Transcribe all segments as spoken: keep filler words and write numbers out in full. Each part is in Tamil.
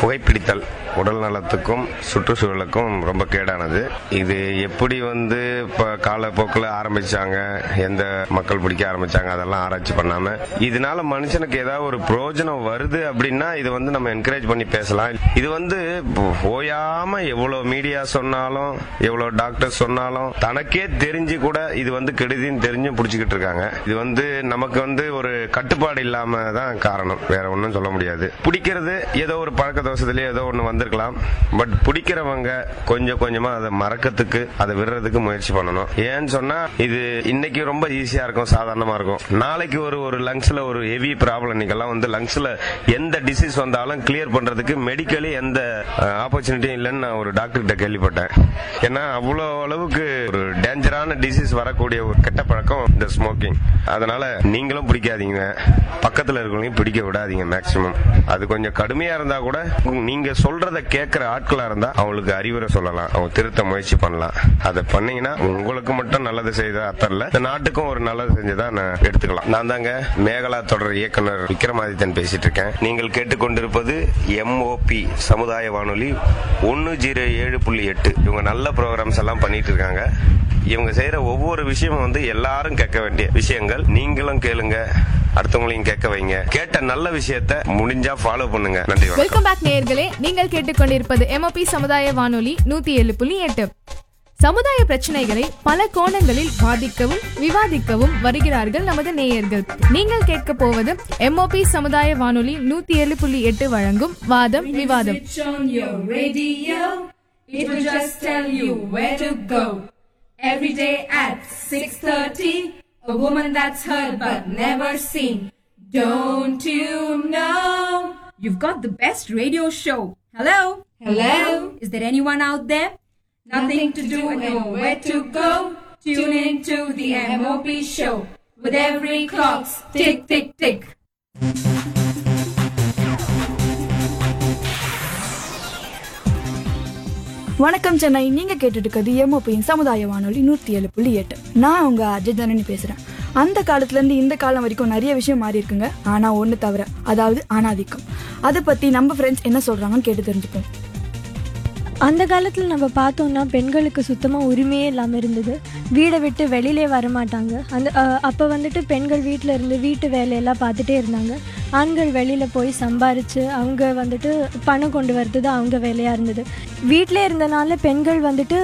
புகைப்பிடித்தல் உடல் நலத்துக்கும் சுற்றுச்சூழலுக்கும் ரொம்ப கேடானது. இது எப்படி வந்து இப்போ காலப்போக்கில் ஆரம்பிச்சாங்க, எந்த மக்கள் பிடிக்க ஆரம்பிச்சாங்க, அதெல்லாம் ஆராய்ச்சி பண்ணாம இதனால மனுஷனுக்கு ஏதாவது ஒரு பிரயோஜனம் வருது அப்படின்னா இது வந்து நம்ம என்கரேஜ் பண்ணி பேசலாம். இது வந்து ஓயாம எவ்வளவு மீடியா சொன்னாலும் எவ்வளவு டாக்டர் சொன்னாலும் தனக்கே தெரிஞ்சு கூட இது வந்து கெடுதின்னு தெரிஞ்சும் பிடிச்சிக்கிட்டு இருக்காங்க. இது வந்து நமக்கு வந்து ஒரு கட்டுப்பாடு இல்லாம தான் காரணம், வேற ஒன்றும் சொல்ல முடியாது. பிடிக்கிறது ஏதோ ஒரு பழக்க தோஷத்திலேயே ஏதோ ஒன்று வந்திருக்கலாம். பட் பிடிக்கிறவங்க கொஞ்சம் கொஞ்சமா அதை மறக்கிறதுக்கு அதை விடுறதுக்கு முயற்சி பண்ணணும். ஏன்னு சொன்னா இது இன்னைக்கு ரொம்ப ஈஸியா இருக்கும், சாதாரணமா இருக்கும். நாளைக்கு ஒரு ஒரு லங்ஸ்ல ஒரு ஹெவி ப்ராப்ளம், இன்னைக்கெல்லாம் வந்து லங்ஸ்ல எந்த டிசீஸ் வந்தாலும் கிளியர் பண்றதுக்கு மெடிக்கலி எந்த ஆப்பர்ச்சுனிட்டியும் இல்லைன்னு நான் ஒரு டாக்டர் கிட்ட கேள்விப்பட்டேன். ஏன்னா அவ்வளோ அளவுக்கு ஒரு டேஞ்சரான டிசீஸ் வரக்கூடிய ஒரு கெட்ட பழக்கம் இந்த ஸ்மோக்கிங். அதனால நீங்களும் பிடிக்காதீங்க, பக்கத்துல இருக்கவங்களையும் பிடிக்க விடாதீங்க மேக்சிமம். அது கொஞ்சம் கடுமையா இருந்தா கூட நீங்க சொல்றத கேட்கிற ஆட்களா இருந்தா அவங்களுக்கு அறிவுரை சொல்லலாம், அவங்க திருத்த முயற்சி பண்ணலாம். அதை பண்ணீங்கன்னா உங்களுக்கு மட்டும் நல்லது செய்த அத்தல்ல, இந்த நாட்டுக்கும் ஒரு நல்லது செஞ்சதா நான் எடுத்துக்கலாம். நான் தாங்க மேகலா தொடர் இயக்குனர் விக்ரமாதித்தன் பேசிட்டு இருக்கேன். நீங்கள் கேட்டுக்கொண்டிருப்பது எம்ஓபி சமுதாய வானொலி ஒன்னு ஜீரோ ஏழு புள்ளி எட்டு. இவங்க நல்ல ப்ரோக்ராம்ஸ் எல்லாம் பண்ணிட்டு இருக்காங்க. இவங்க செய்யற ஒவ்வொரு விஷயமும் வந்து எல்லாரும் கேட்க வேண்டிய விஷயங்கள். நீங்களும் கேளுங்க, அடுத்தவங்களையும் கேட்க வைங்க. கேட்ட நல்ல விஷயத்தை முடிஞ்சா ஃபாலோ பண்ணுங்க. நன்றி. வெல்கம் பேக் நேயர்களே, நீங்கள் கேட்டுக்கொண்டிருப்பது எம்ஓபி சமுதாய வானொலி நூத்தி ஏழு புள்ளி எட்டு. சமுதாய பிரச்சனைகளை பல கோணங்களில் வாதிக்கவும் விவாதிக்கவும் வருகிறார்கள் நமது நேயர்கள். நீங்கள் கேட்க போவது எம்ஓபி சமுதாய வானொலி நூத்தி ஏழு புள்ளி எட்டு வழங்கும் வாதம் விவாதம். Every day at six thirty, a woman that's heard but never seen. Don't you know? You've got the best radio show. Hello? Hello? Is there anyone out there? Nothing to do and nowhere to go. Tune in to the M O P show. With every clock's tick, tick, tick. வணக்கம் சென்னை. நீங்க கேட்டுட்டு இருக்கிறது எம்ஓபியின் சமுதாய வானொலி நூத்தி ஏழு புள்ளி எட்டு. நான் உங்க அஜய் தனனி பேசுறேன். அந்த காலத்துல இருந்து இந்த காலம் வரைக்கும் நிறைய விஷயம் மாறி இருக்குங்க. ஆனா ஒண்ணு தவிர, அதாவது ஆணாதிக்கம். அதை பத்தி நம்ம ஃப்ரெண்ட்ஸ் என்ன சொல்றாங்கன்னு கேட்டு தெரிஞ்சுப்போம். அந்த காலத்தில் நம்ம பார்த்தோம்னா பெண்களுக்கு சுத்தமாக உரிமையே இல்லாமல் இருந்தது. வீடை விட்டு வெளியிலே வரமாட்டாங்க. அந்த அப்போ வந்துட்டு பெண்கள் வீட்டில் இருந்து வீட்டு வேலையெல்லாம் பார்த்துட்டே இருந்தாங்க. ஆண்கள் வெளியில் போய் சம்பாரித்து அவங்க வந்துட்டு பணம் கொண்டு வர்றது தான் அவங்க வேலையாக இருந்தது. வீட்டிலே இருந்தனால பெண்கள் வந்துட்டு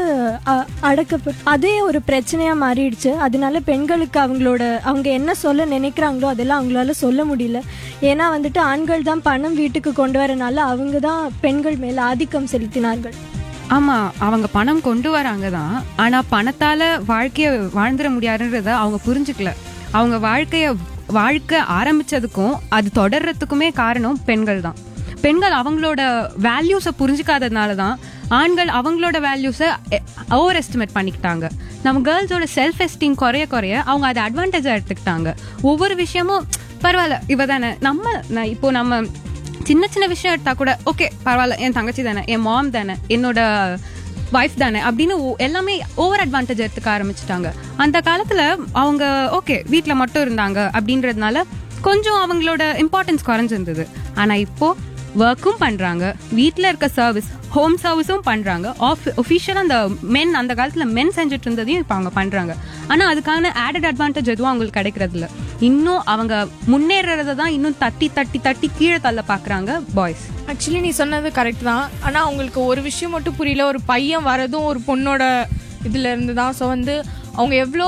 அடக்க அதே ஒரு பிரச்சனையாக மாறிடுச்சு. அதனால பெண்களுக்கு அவங்களோட அவங்க என்ன சொல்ல நினைக்கிறாங்களோ அதெல்லாம் அவங்களால சொல்ல முடியல. ஏன்னா வந்துட்டு ஆண்கள் தான் பணம் வீட்டுக்கு கொண்டு வரனால அவங்க தான் பெண்கள் மேலே ஆதிக்கம் செலுத்தினார்கள். ஆமா, அவங்க பணம் கொண்டு வராங்க தான், ஆனா பணத்தால வாழ்க்கைய வாழ்ந்துட முடியாதுன்றத அவங்க புரிஞ்சுக்கல. அவங்க வாழ்க்கைய வாழ்க்கை ஆரம்பிச்சதுக்கும் அது தொடர்றதுக்குமே காரணம் பெண்கள் தான். பெண்கள் அவங்களோட வேல்யூஸை புரிஞ்சுக்காததுனால தான் ஆண்கள் அவங்களோட வேல்யூஸை ஓவர் எஸ்டிமேட் பண்ணிக்கிட்டாங்க. நம்ம கேர்ள்ஸோட செல்ஃப் எஸ்டீம் குறைய குறைய அவங்க அதை அட்வான்டேஜா எடுத்துக்கிட்டாங்க. ஒவ்வொரு விஷயமும் பரவாயில்ல, இவ தானே, நம்ம இப்போ நம்ம சின்ன சின்ன விஷயம் எடுத்தா கூட ஓகே பரவாயில்ல, என் தங்கச்சி தானே, என் மாம் தானே, என்னோட வைஃப் தானே அப்படின்னு எல்லாமே ஓவர் அட்வான்டேஜ் எடுத்துக்க ஆரம்பிச்சுட்டாங்க. அந்த காலத்துல அவங்க ஓகே வீட்டில் மட்டும் இருந்தாங்க அப்படின்றதுனால கொஞ்சம் அவங்களோட இம்பார்ட்டன்ஸ் குறைஞ்சிருந்தது. ஆனா இப்போ ஒர்க்கும் பண்றாங்க, வீட்டில் இருக்க சர்வீஸ் ஹோம் சர்வீஸும் பண்றாங்க. ஒஃபிஷியலா அந்த மென் அந்த காலத்துல மென் செஞ்சுட்டு இருந்ததையும் இப்போ அவங்க பண்றாங்க. ஆனா அதுக்கான ஆடட் அட்வான்டேஜ் எதுவும் அவங்களுக்கு கிடைக்கிறது இல்லை. இன்னும் அவங்க முன்னேறத தான் இன்னும் தட்டி தட்டி தட்டி கீழே தள்ள பாக்குறாங்க பாய்ஸ். ஆக்சுவலி நீ சொன்னது கரெக்ட் தான். ஆனா அவங்களுக்கு ஒரு விஷயம் மட்டும் புரியல, ஒரு பையன் வரதும் ஒரு பொண்ணோட இதுல இருந்து தான். ஸோ வந்து அவங்க எவ்வளோ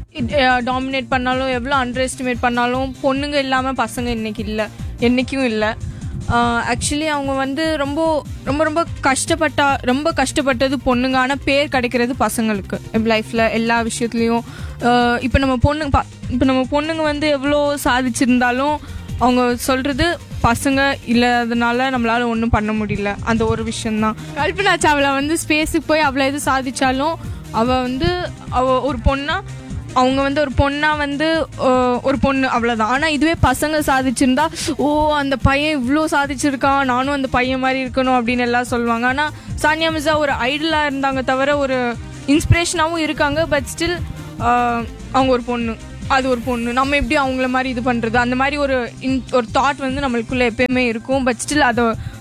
டாமினேட் பண்ணாலும் எவ்வளோ அண்டர் எஸ்டிமேட் பண்ணாலும் பொண்ணுங்க இல்லாமல் பசங்க இன்னைக்கு இல்லை, என்னைக்கும் இல்லை. ஆக்சுவலி அவங்க வந்து ரொம்ப ரொம்ப ரொம்ப கஷ்டப்பட்டா ரொம்ப கஷ்டப்பட்டது பொண்ணுங்க. ஆனால் பேர் கிடைக்கிறது பசங்களுக்கு லைஃப்பில் எல்லா விஷயத்துலையும். இப்போ நம்ம பொண்ணுங்க பா இப்போ நம்ம பொண்ணுங்க வந்து எவ்வளோ சாதிச்சிருந்தாலும் அவங்க சொல்கிறது பசங்க இல்லாதனால நம்மளால ஒன்றும் பண்ண முடியல. அந்த ஒரு விஷயந்தான். கல்பனா சாவ்லா வந்து ஸ்பேஸுக்கு போய் அவ்வளோ இது சாதிச்சாலும் அவள் வந்து அவள் ஒரு பொண்ணா அவங்க வந்து ஒரு பொண்ணா வந்து ஒரு பொண்ணு அவ்வளோதான். ஆனால் இதுவே பசங்க சாதிச்சிருந்தா ஓ அந்த பையன் இவ்வளோ சாதிச்சிருக்கான், நானும் அந்த பையன் மாதிரி இருக்கணும் அப்படின்னு எல்லாம் சொல்லுவாங்க. ஆனால் சானியா மிர்சா ஒரு ஐடலாக இருந்தாங்க தவிர ஒரு இன்ஸ்பிரேஷனாகவும் இருக்காங்க. பட் ஸ்டில் அவங்க ஒரு பொண்ணு, அது ஒரு பொண்ணு, நம்ம எப்படி அவங்கள மாதிரி இது பண்ணுறது, அந்த மாதிரி ஒரு ஒரு தாட் வந்து நம்மளுக்குள்ளே எப்பயுமே இருக்கும். பட் ஸ்டில் அதை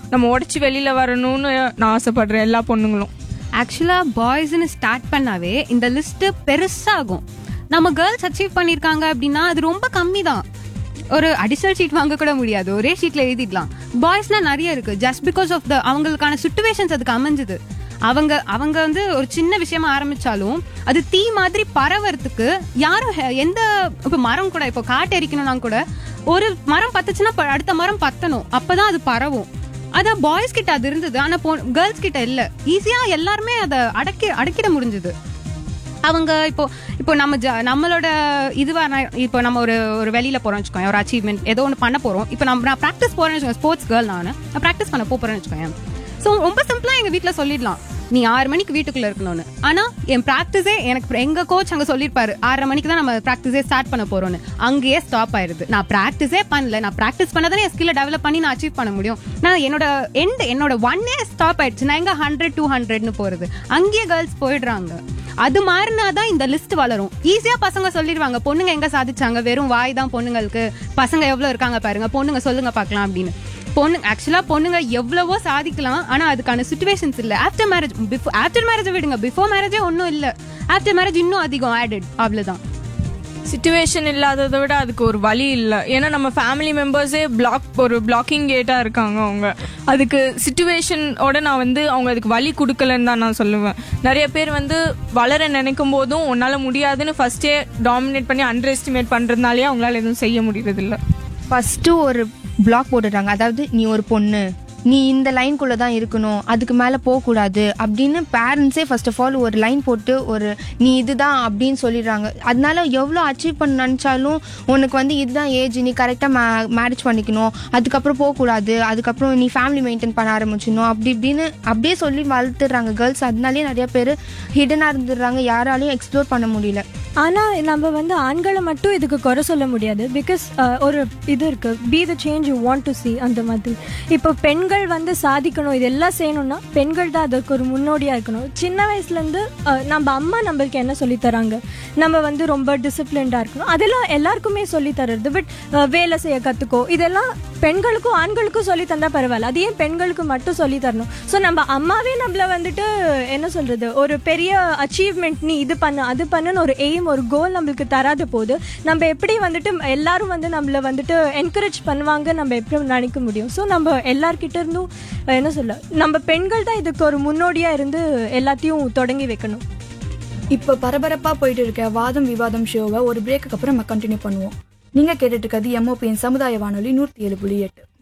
நம்ம உடச்சி வெளியில வரணும்னு நான் ஆசைப்படுறேன் எல்லா பொண்ணுங்களும். ஆக்சுவலா பாய்ஸ்னு ஸ்டார்ட் பண்ணாவே இந்த லிஸ்ட் பெருசாகும். நம்ம கேர்ள்ஸ் அச்சீவ் பண்ணிருக்காங்க அப்படின்னா அது ரொம்ப கம்மி தான். ஒரு அடிஷனல் ஷீட் வாங்க கூட முடியாது, ஒரே ஷீட்ல எழுதிடலாம். பாய்ஸ்னா நிறைய இருக்கு. ஜஸ்ட் பிகாஸ் ஆஃப் த அவங்களுக்கான சிச்சுவேஷன்ஸ் அதுக்கு அமைஞ்சது. அவங்க அவங்க வந்து ஒரு சின்ன விஷயமா ஆரம்பிச்சாலும் அது தீ மாதிரி பரவறதுக்கு யாரும் எந்த இப்ப மரம் கூட இப்போ காட்டு எரிக்கணும்னா கூட ஒரு மரம் பத்துச்சுன்னா அடுத்த மரம் பத்தணும், அப்பதான் அது பரவும். அதான் பாய்ஸ் கிட்ட அது இருந்தது, ஆனா கேர்ள்ஸ் கிட்ட இல்ல. ஈஸியா எல்லாருமே அதை அடக்கி அடக்கிட முடிஞ்சது. அவங்க இப்போ இப்போ நம்ம நம்மளோட இதுவா இப்போ நம்ம ஒரு ஒரு வெளியில போறோம் வச்சுக்கோங்க, ஒரு அச்சீவ்மெண்ட் ஏதோ ஒன்று பண்ண போறோம். இப்போ நம்ம நான் ப்ராக்டிஸ் போறேன்னு வச்சுக்கோங்க, ஸ்போர்ட்ஸ் கேர்ள் நான் நான் ப்ராக்டிஸ் பண்ண போறேன்னு வச்சுக்கோங்க. ஸோ ரொம்ப சிம்பிளா எங்க வீட்டுல சொல்லிடலாம், நீ ஆறு மணிக்கு வீட்டுக்குள்ள இருக்கணும்னு. ஆனா என் ப்ராக்டிஸே எனக்கு எங்க கோச் அங்க சொல்லிருப்பாரு ஆறரை மணிக்கு தான் நம்ம ப்ராக்டிஸே ஸ்டார்ட் பண்ண போறோம்னு. அங்கேயே ஸ்டாப் ஆயிருது. நான் ப்ராக்டிஸே பண்ணல, நான் ப்ராக்டிஸ் பண்ணதானே என் ஸ்கில்ல டெவலப் பண்ணி நான் அச்சீவ் பண்ண முடியும். நான் என்னோட எண்ட் என்னோட ஒன்னே ஸ்டாப் ஆயிடுச்சு. நான் எங்க ஹண்ட்ரட் டூ ஹண்ட்ரட்னு போறது, அங்கேயே கேர்ள்ஸ் போயிடுறாங்க. அது மாறினாதான் இந்த லிஸ்ட் வளரும். ஈஸியா பசங்க சொல்லிடுவாங்க, பொண்ணுங்க எங்க சாதிச்சாங்க, வெறும் வாய் தான் பொண்ணுங்களுக்கு, பசங்க எவ்வளவு இருக்காங்க பாருங்க, பொண்ணுங்க சொல்லுங்க பாக்கலாம் அப்படின்னு. பொண்ணு ஆக்சுவலா பொண்ணுங்க எவ்வளவோ சாதிக்கலாம், ஆனா அதுக்கான சிச்சுவேஷன்ஸ் இல்ல. ஆஃப்டர் மேரேஜ் ஆஃப்டர் மேரேஜ் விடுங்க, பிஃபோர் மேரேஜே ஒன்னும் இல்ல, ஆஃப்டர் மேரேஜ் இன்னும் அதிகம் ஆடட். அவ்வளவுதான். சிச்சுவேஷன் இல்லாததை விட அதுக்கு ஒரு வழி இல்லை. ஏன்னா நம்ம ஃபேமிலி மெம்பர்ஸே பிளாக் ஒரு பிளாக்கிங் கேட்டா இருக்காங்க. அவங்க அதுக்கு சிச்சுவேஷனோட நான் வந்து அவங்க அதுக்கு வழி கொடுக்கலன்னு தான் நான் சொல்லுவேன். நிறைய பேர் வந்து வளர நினைக்கும் போதும் உன்னால முடியாதுன்னு ஃபர்ஸ்டே டாமினேட் பண்ணி அண்டர் எஸ்டிமேட் பண்றதுனாலே அவங்களால எதுவும் செய்ய முடியறது இல்லை. ஃபர்ஸ்ட் ஒரு பிளாக் போட்டுடுறாங்க. அதாவது நீ ஒரு பொண்ணு, நீ இந்த லைன்குள்ளே தான் இருக்கணும், அதுக்கு மேலே போகக்கூடாது அப்படின்னு பேரண்ட்ஸே ஃபர்ஸ்ட் ஆஃப் ஆல் ஒரு லைன் போட்டு ஒரு நீ இதுதான் அப்படின்னு சொல்லிடுறாங்க. அதனால எவ்வளோ அச்சீவ் பண்ண நினச்சாலும் உனக்கு வந்து இதுதான் ஏஜ், நீ கரெக்டாக மே மேரேஜ் பண்ணிக்கணும், அதுக்கப்புறம் போகக்கூடாது, அதுக்கப்புறம் நீ ஃபேமிலி மெயின்டைன் பண்ண ஆரம்பிச்சிடணும் அப்படி இப்படின்னு அப்படியே சொல்லி வளர்த்துடுறாங்க கேர்ள்ஸ். அதனாலே நிறைய பேர் ஹிடனாக இருந்துடுறாங்க, யாராலையும் எக்ஸ்ப்ளோர் பண்ண முடியல. ஆனால் நம்ம வந்து ஆண்களை மட்டும் இதுக்கு குறை சொல்ல முடியாது. பிகாஸ் ஒரு இது இருக்கு, be the change you want to C. அந்த மாதிரி இப்போ பெண்கள் வந்து சாதிக்கணும், இதெல்லாம் செய்யணும்னா பெண்கள் தான் அதுக்கு ஒரு முன்னோடியாக இருக்கணும். சின்ன வயசுலேருந்து நம்ம அம்மா நம்மளுக்கு என்ன சொல்லித்தராங்க, நம்ம வந்து ரொம்ப டிசிப்ளின்டாக இருக்கணும், அதெல்லாம் எல்லாருக்குமே சொல்லித்தரது. பட் வேலை செய்ய கற்றுக்கோ, இதெல்லாம் பெண்களுக்கும் ஆண்களுக்கும் சொல்லி தந்தா பரவாயில்ல, அது ஏன் பெண்களுக்கு மட்டும் சொல்லி தரணும்? ஸோ நம்ம அம்மாவே நம்மள வந்துட்டு என்ன சொல்றது, ஒரு பெரிய அச்சீவ்மெண்ட் நீ இது பண்ணு அது பண்ணுன்னு ஒரு எய்ம் ஒரு கோல் நம்மளுக்கு தராத போது நம்ம எப்படி வந்துட்டு எல்லாரும் வந்து நம்மள வந்துட்டு என்கரேஜ் பண்ணுவாங்க நம்ம எப்படி நினைக்க முடியும்? ஸோ நம்ம எல்லார்கிட்ட இருந்தும் என்ன சொல்ல, நம்ம பெண்கள் தான் இதுக்கு ஒரு முன்னோடியா இருந்து எல்லாத்தையும் தொடங்கி வைக்கணும். இப்போ பரபரப்பா போயிட்டு இருக்க வாதம் விவாதம் ஷோவை ஒரு பிரேக்குக்கு அப்புறம் நம்ம கண்டினியூ பண்ணுவோம். நீங்க கேட்டுட்டு இருக்கிறது எம்ஓபியின் சமுதாய வானொலி நூற்றி ஏழு புள்ளி எட்டு.